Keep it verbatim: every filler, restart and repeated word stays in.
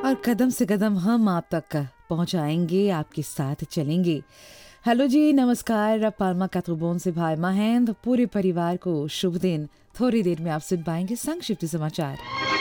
और कदम से कदम हम आप तक पहुंचाएंगे, आपके साथ चलेंगे। हेलो जी, नमस्कार। पाल्मा कातरबोन से भाई महेंद्र, पूरे परिवार को शुभ दिन। थोड़ी देर में आप सुन पाएंगे संक्षिप्त समाचार।